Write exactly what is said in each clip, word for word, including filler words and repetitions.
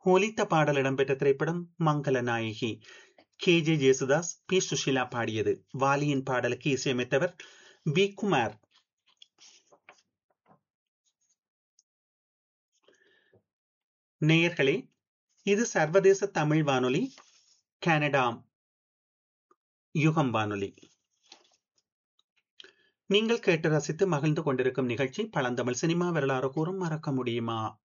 ஒலித்த பாடல் இடம்பெற்ற திரைப்படம் மங்கள நாயகி. K J Yesudas, B Sushila பாடியது. வாலியின் பாடலுக்கு இசையமைத்தவர் வி குமார். நேயர்களே, இது சர்வதேச தமிழ் வானொலி, கனடா யுகம் வானொலி. நீங்கள் கேட்டு ரசித்து மகிழ்ந்து கொண்டிருக்கும் நிகழ்ச்சி பழந்தமிழ் சினிமா வரலாறு கூறும் மறக்க முடியுமா.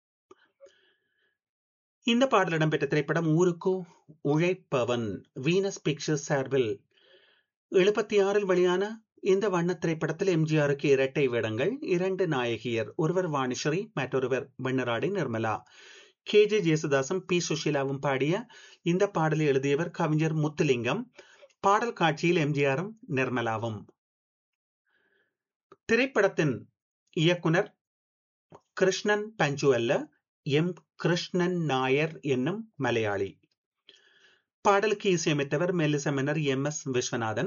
இந்த பாடல் இடம்பெற்ற திரைப்படம் ஊருக்கு உழைப்பவன். வீனஸ் பிக்சர்ஸ் சார்பில் எழுபத்தி ஆறில் வெளியான இந்த வண்ண திரைப்படத்தில் எம்ஜிஆருக்கு இரட்டை வேடங்கள், இரண்டு நாயகியர், ஒருவர் வாணிஸ்ரீ, மற்றொருவர் வெண்ணராடி நிர்மலா. கே ஜே ஜேசுதாசும் பி சுஷீலாவும் பாடிய இந்த பாடலை எழுதியவர் கவிஞர் முத்துலிங்கம். பாடல் காட்சியில் எம்ஜிஆரும் நிர்மலாவும். திரைப்படத்தின் இயக்குனர் கிருஷ்ணன் பஞ்சு அல்ல, எம் கிருஷ்ணன் நாயர் என்னும் மலையாளி. பாடலுக்கு இசையமைத்தவர் மெல்லிச மன்னர் எம் எஸ் விஸ்வநாதன்.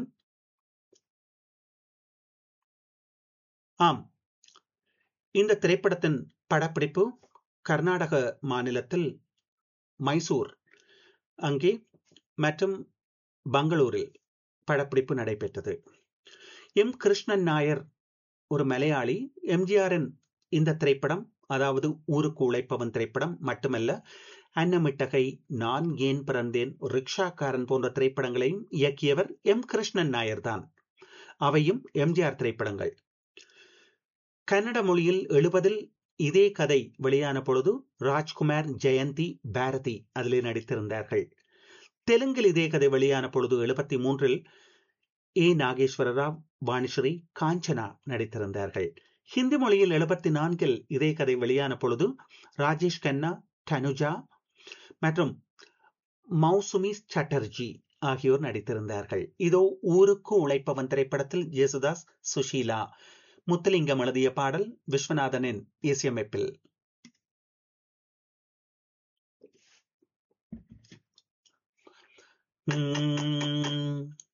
ஆம், இந்த திரைப்படத்தின் படப்பிடிப்பு கர்நாடக மாநிலத்தில் மைசூர் அங்கே மற்றும் பெங்களூரில் படப்பிடிப்பு நடைபெற்றது. எம் கிருஷ்ணன் நாயர் ஒரு மலையாளி. எம்ஜிஆரின் இந்த திரைப்படம், அதாவது ஊருக்கு உழைப்பவன் திரைப்படம் மட்டுமல்ல, அன்னமிட்டகை, நான் ஏன் பிறந்தேன், ரிக்ஷாக்காரன் போன்ற திரைப்படங்களையும் இயக்கியவர் எம் கிருஷ்ணன் நாயர் தான். அவையும் எம்ஜிஆர் திரைப்படங்கள். கன்னட மொழியில் எழுபதில் இதே கதை வெளியான பொழுது ராஜ்குமார், ஜெயந்தி, பாரதி அதிலே நடித்திருந்தார்கள். தெலுங்கில் இதே கதை வெளியான பொழுது எழுபத்தி மூன்றில் ஏ நாகேஸ்வர ராவ், வாணிஸ்ரீ, காஞ்சனா நடித்திருந்தார்கள். ஹிந்தி மொழியில் எழுபத்தி நான்கில் இதே கதை வெளியான பொழுது ராஜேஷ் கண்ணா, தனுஜா மற்றும் மௌசுமி சாட்டர்ஜி ஆகியோர் நடித்திருந்தார்கள். இதோ ஊருக்கு உழைப்பவன் திரைப்படத்தில் ஜேசுதாஸ், சுஷீலா, முத்துலிங்கம் எழுதிய பாடல் விஸ்வநாதனின் இசையமைப்பில். உம்